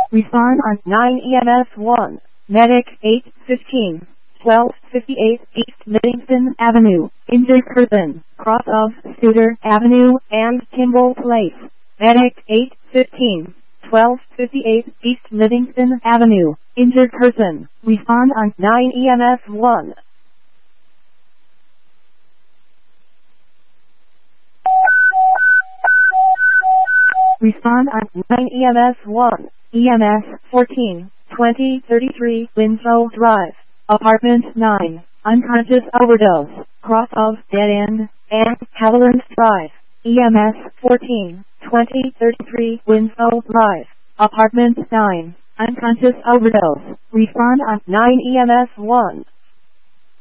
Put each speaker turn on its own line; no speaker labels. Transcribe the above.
Respond on 9 EMS 1. Medic 815. 1258 East Livingston Avenue. Injured person. Cross of Scooter Avenue and Kimball Place. Medic 815. 1258 East Livingston Avenue. Injured person. Respond on 9 EMS 1. Respond on 9 EMS 1. EMS 14. 2033 Winslow Drive. Apartment 9. Unconscious overdose. Cross of Dead End and Haviland Drive. EMS 14. 2033 Winslow Drive. Apartment 9. Unconscious overdose. Respond on 9 EMS 1.